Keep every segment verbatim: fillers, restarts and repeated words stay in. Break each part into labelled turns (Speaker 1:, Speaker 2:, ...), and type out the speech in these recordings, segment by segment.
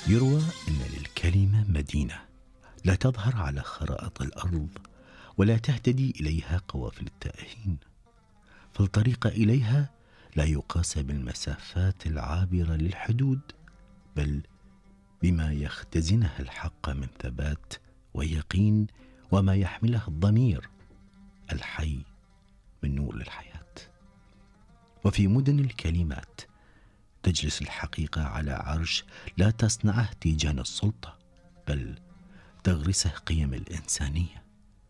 Speaker 1: يروى أن للكلمة مدينة لا تظهر على خرائط الأرض ولا تهتدي إليها قوافل التائهين، فالطريق إليها لا يقاس بالمسافات العابرة للحدود، بل بما يختزنها الحق من ثبات ويقين، وما يحمله الضمير الحي من نور للحياة. وفي مدن الكلمات تجلس الحقيقة على عرش لا تصنعه تيجان السلطة، بل تغرسه قيم الإنسانية،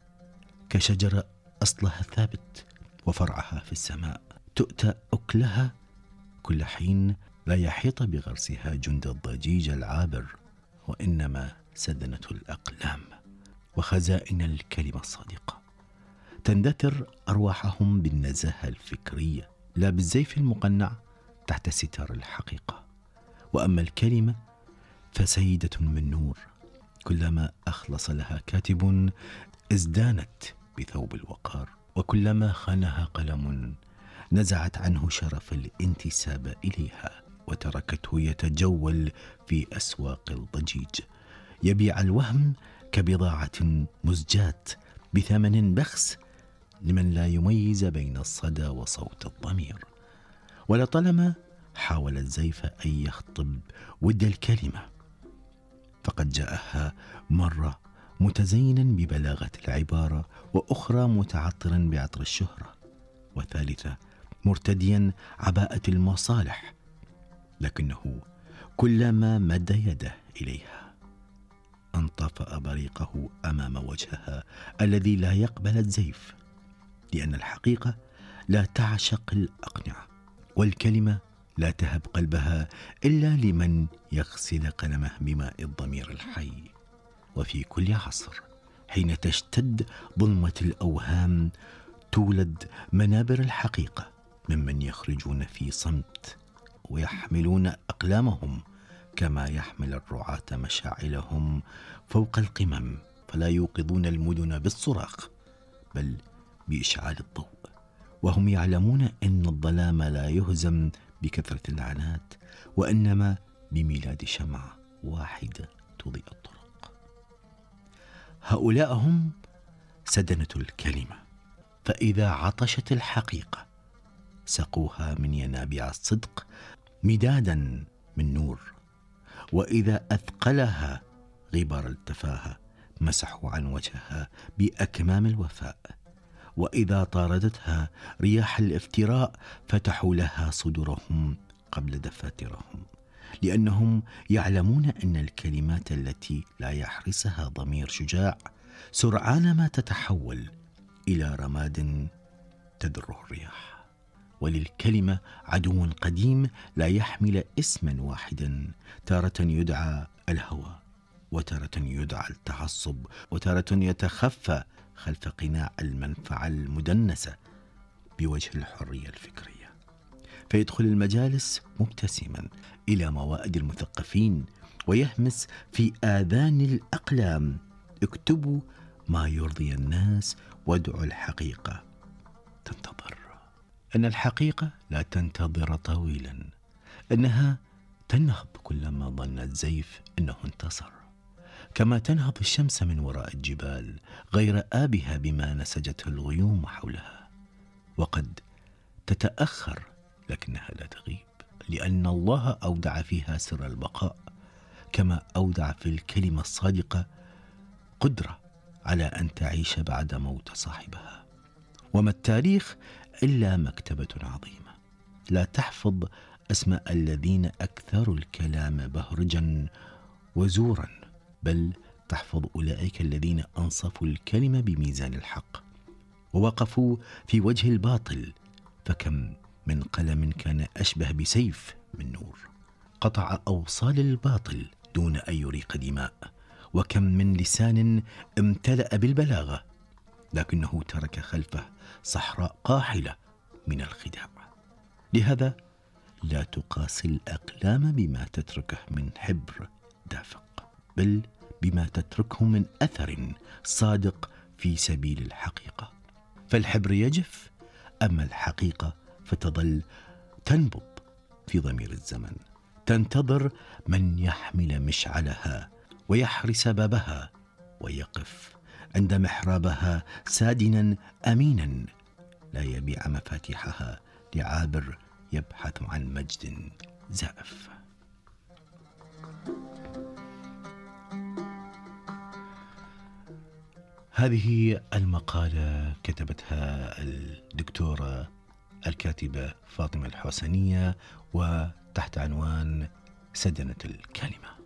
Speaker 1: كشجرة أصلها ثابت وفرعها في السماء، تؤتى أكلها كل حين، لا يحيط بغرسها جند الضجيج العابر، وإنما سدنة الأقلام وخزائن الكلمة الصادقة. تندثر أرواحهم بالنزاهة الفكرية لا بالزيف المقنع تحت ستار الحقيقة. وأما الكلمة فسيدة من نور، كلما أخلص لها كاتب ازدانت بثوب الوقار، وكلما خانها قلم نزعت عنه شرف الانتساب إليها، وتركته يتجول في أسواق الضجيج يبيع الوهم كبضاعة مزجاة بثمن بخس لمن لا يميز بين الصدى وصوت الضمير. ولطالما حاول الزيف أن يخطب ود الكلمة، فقد جاءها مرة متزينا ببلاغة العبارة، وأخرى متعطرا بعطر الشهرة، وثالثة مرتديا عباءة المصالح، لكنه كلما مد يده إليها انطفأ بريقه أمام وجهها الذي لا يقبل الزيف، لأن الحقيقة لا تعشق الأقنعة، والكلمة لا تهب قلبها إلا لمن يغسل قلمه بماء الضمير الحي. وفي كل عصر حين تشتد ظلمة الأوهام تولد منابر الحقيقة ممن يخرجون في صمت ويحملون أقلامهم كما يحمل الرعاة مشاعلهم فوق القمم، فلا يوقظون المدن بالصراخ بل بإشعال الضوء، وهم يعلمون أن الظلام لا يهزم بكثرة العنات، وإنما بميلاد شمعة واحدة تضيء الطرق. هؤلاء هم سدنة الكلمة، فإذا عطشت الحقيقة سقوها من ينابيع الصدق مدادا من نور، وإذا أثقلها غبار التفاهة مسحوا عن وجهها بأكمام الوفاء، وإذا طاردتها رياح الافتراء فتحوا لها صدورهم قبل دفاترهم، لأنهم يعلمون أن الكلمات التي لا يحرسها ضمير شجاع سرعان ما تتحول إلى رماد تدره الرياح. وللكلمة عدو قديم لا يحمل اسما واحدا، تارة يدعى الهوى، وتارة يدعى التعصب، وتارة يتخفى خلف قناع المنفعة المدنسة بوجه الحرية الفكرية، فيدخل المجالس مبتسما إلى موائد المثقفين ويهمس في آذان الأقلام: اكتبوا ما يرضي الناس وادعوا الحقيقة تنتظر. أن الحقيقة لا تنتظر طويلا، أنها تنهض كلما ظن الزيف أنه انتصر، كما تنهض الشمس من وراء الجبال غير آبها بما نسجته الغيوم حولها، وقد تتأخر لكنها لا تغيب، لأن الله أودع فيها سر البقاء، كما أودع في الكلمة الصادقة قدرة على أن تعيش بعد موت صاحبها. وما التاريخ إلا مكتبة عظيمة لا تحفظ أسماء الذين أكثروا الكلام بهرجا وزورا، بل تحفظ أولئك الذين أنصفوا الكلمة بميزان الحق ووقفوا في وجه الباطل. فكم من قلم كان أشبه بسيف من نور قطع أوصال الباطل دون أن يريق دماء، وكم من لسان امتلأ بالبلاغة لكنه ترك خلفه صحراء قاحلة من الخداع. لهذا لا تقاس الأقلام بما تتركه من حبر دافق، بل بما تتركه من أثر صادق في سبيل الحقيقة. فالحبر يجف، أما الحقيقة فتظل تنبض في ضمير الزمن، تنتظر من يحمل مشعلها ويحرس بابها ويقف عند محرابها سادنا أمينا، لا يبيع مفاتيحها لعابر يبحث عن مجد زائف. هذه المقالة كتبتها الدكتورة الكاتبة فاطمة الحسنية، وتحت عنوان سدنة الكلمة.